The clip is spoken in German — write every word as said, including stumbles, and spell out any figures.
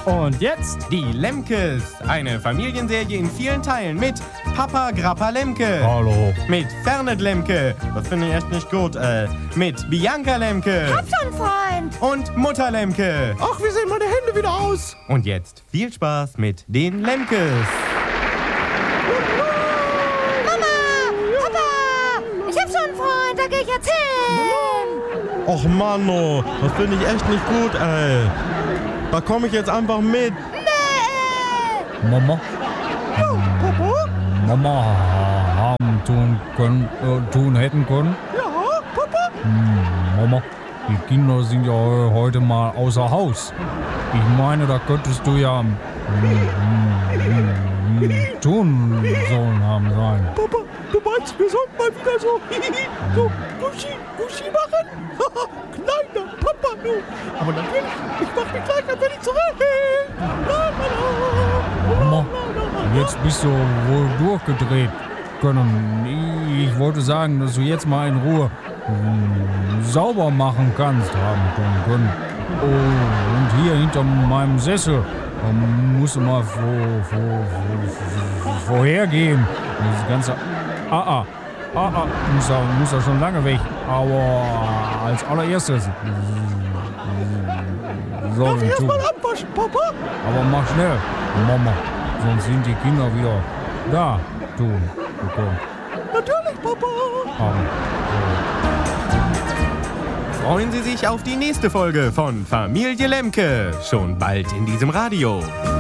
Und jetzt die Lemkes. Eine Familienserie in vielen Teilen mit Papa Grappa Lemke. Hallo. Mit Fernet Lemke. Das finde ich echt nicht gut. Äh, mit Bianca Lemke. Hab schon Freund. Und Mutter Lemke. Ach, wie sehen meine Hände wieder aus? Und jetzt viel Spaß mit den Lemkes. Mama! Papa! Ich hab schon einen Freund, da geh ich jetzt hin. Och Manno, das finde ich echt nicht gut, ey. Da komme ich jetzt einfach mit. Nee! Mama? Ja, Papa? Mama haben tun können, äh, tun hätten können. Ja, Papa? Hm, Mama, die Kinder sind ja heu- heute mal außer Haus. Ich meine, da könntest du ja hm, hm, hm, hm, tun sollen haben sein. Papa, du meinst, wir sollten mal wieder so, so Guschi, Guschi machen? Kleiner Papa, du. Aber natürlich, ich mach mich gleich, dann bin ich zurück. La, la, la. Mama, jetzt bist du wohl durchgedreht können. Ich wollte sagen, dass du jetzt mal in Ruhe hm, sauber machen kannst, haben können. können. Oh, und hier hinter meinem Sessel da musst du mal vor, vor, vor, vorhergehen. Das ganze Ah, ah, ah, ah, muss er, muss er schon lange weg. Aber als allererstes soll Darf ich ich erst tun. mal abwaschen, Papa? Aber mach schnell, Mama, sonst sind die Kinder wieder da tun bekommen. Natürlich, Papa. Haben. Freuen Sie sich auf die nächste Folge von Familie Lemke. Schon bald in diesem Radio.